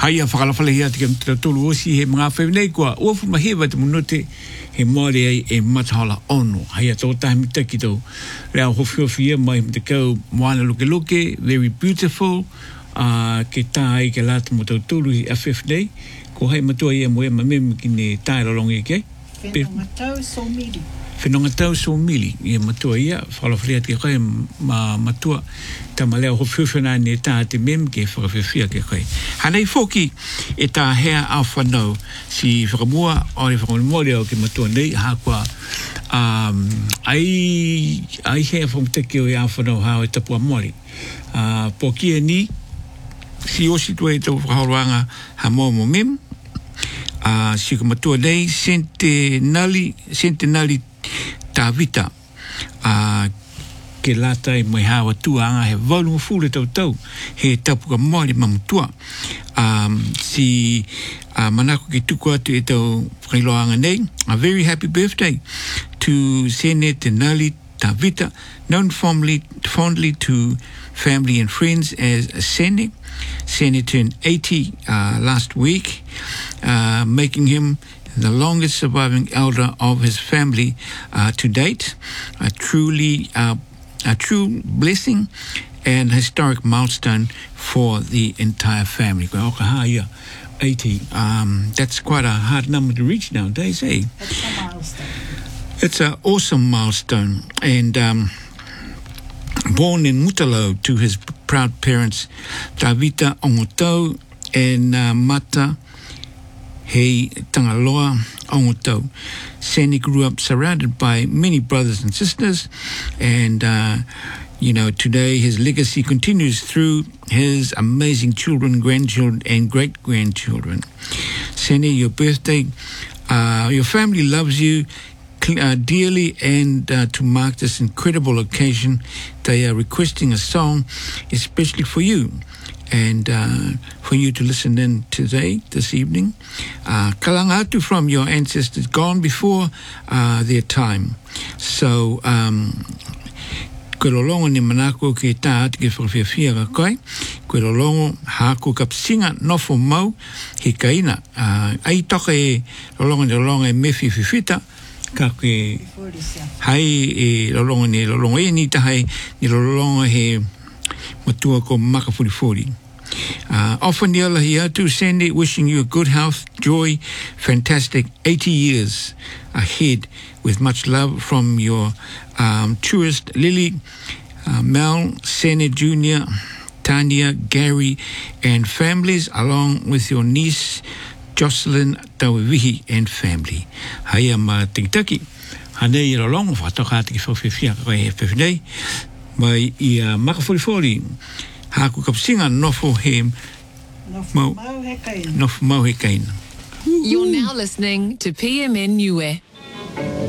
Hai a whakalawhale hea te kia tolu osi he mga whewinei kua uafu mahewa te munote he maare ai e matahala ono. Hai a tō tahi ki tau reo hofi ia mai te kau moana luke, very beautiful. Ke tā ai ke lata mo tau tolu hi a whewinei. Ko hai matua ia mo e mamemi ki ne tae lalongi ke. Whenongatau so mili. Whenongatau so mili. Ia matua ia, whakalawhale te kai matua. Tama leo hofiwhana ne tā te mem ke whakawhiwhia ke kai. Hanei whoki e tā hea a whanau si whakamua o re whakamua reo ke matua nei hākua ai hea whakamuteke o e a whanau hao e tapua mori. Po kia ni si osi tua e tau whakahauranga ha mo mem si ka matua nei centenali tā vita ke lata i mai hawa tuanga he volume fule tau he tapuka mori mamutua si manako ki tuku atu e tau whakailoanga nei. A very happy birthday to Senator Nali Tavita, known fondly to family and friends as Sene. Sene turned 80 last week, making him the longest surviving elder of his family to date. A true blessing and historic milestone for the entire family. 80. That's quite a hard number to reach nowadays, eh? That's a milestone. It's an awesome milestone. And born in Mutalo to his proud parents, Tavita Ongotau and Mata Hei Tangaloa Ongotau. Sene grew up surrounded by many brothers and sisters, and today his legacy continues through his amazing children, grandchildren, and great-grandchildren. Sene, your birthday, your family loves you dearly, and to mark this incredible occasion, they are requesting a song especially for you. And for you to listen in this evening. Kalangatu from your ancestors, gone before their time. So, koe lolongo ni manako ki tā ati ki whakawhiawhia ka koe. Koe lolongo hāko kapsinga nofo mau he kaina. Ai toka e lolongo e mewhi whiwhita. Ka koe hai e lolongo e ni tahai ni lolongo he matua ko makafurifuri. Often yella here to Sandy, wishing you a good health, joy, fantastic 80 years ahead with much love from your tourist Lily, Mel, Sene Jr., Tanya, Gary, and families, along with your niece Jocelyn Tawivihi and family. Haya ma tikitaki. Hanei ilo longo whatokati ki whawhiwhia koe he whewhinei. Mai I makafurifuri. Haku kapsinga nofo he mau he kaina. You're now listening to PMN Niue.